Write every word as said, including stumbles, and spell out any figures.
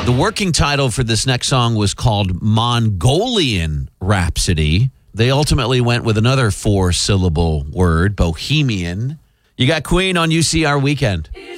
The working title for this next song was called Mongolian Rhapsody. They ultimately went with another four-syllable word, Bohemian. You got Queen on U C R Weekend.